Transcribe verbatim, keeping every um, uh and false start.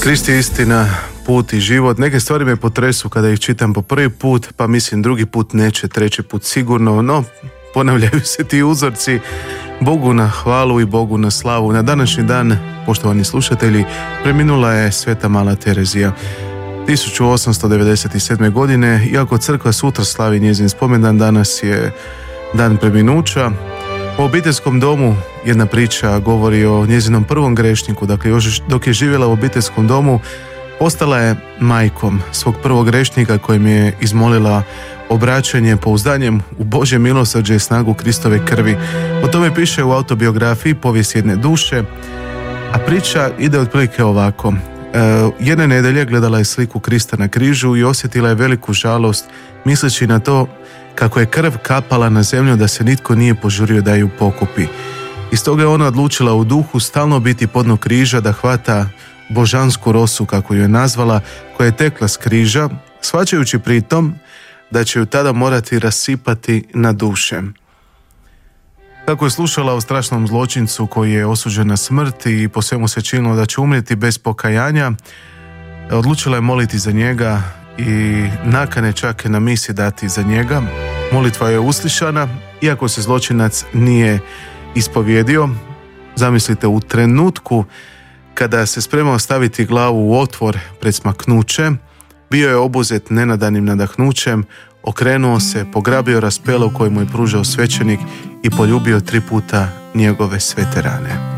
Krist je istina, put i život. Neke stvari me potresu kada ih čitam po prvi put, pa mislim drugi put neće, treći put sigurno, no ponavljaju se ti uzorci. Bogu na hvalu i Bogu na slavu. Na današnji dan, poštovani slušatelji, preminula je Sveta Mala Terezija. tisuću osamsto devedeset sedme. godine, iako crkva sutra slavi njezin spomendan, danas je dan preminuća. U obiteljskom domu jedna priča govori o njezinom prvom grešniku. Dakle, još dok je živjela u obiteljskom domu, postala je majkom svog prvog grešnika kojem je izmolila obraćanje pouzdanjem u Božje milosrđe i snagu Kristove krvi. O tome piše u autobiografiji Povijest jedne duše, a priča ide otprilike ovako. E, jedne nedelje gledala je sliku Krista na križu i osjetila je veliku žalost, misleći na to kako je krv kapala na zemlju da se nitko nije požurio da ju pokupi. I stoga je ona odlučila u duhu stalno biti pod dno križa, da hvata božansku rosu, kako ju je nazvala, koja je tekla s križa, shvaćajući pritom da će ju tada morati rasipati na duše. Kako je slušala o strašnom zločincu koji je osuđen na smrt i po svemu se činilo da će umrijeti bez pokajanja, odlučila je moliti za njega i nakane čak na misi dati za njega. Molitva je uslišana, iako se zločinac nije ispovjedio. Zamislite, u trenutku kada se spremao staviti glavu u otvor pred smaknuće, bio je obuzet nenadanim nadahnućem, okrenuo se, pograbio raspelo koje mu je pružao svećenik i poljubio tri puta njegove svete rane.